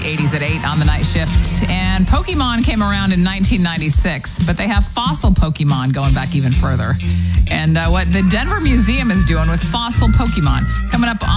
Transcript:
80s at 8 on the night shift. And Pokemon came around in 1996, but they have fossil Pokemon going back even further. And what the Denver Museum is doing with fossil Pokemon. Coming up on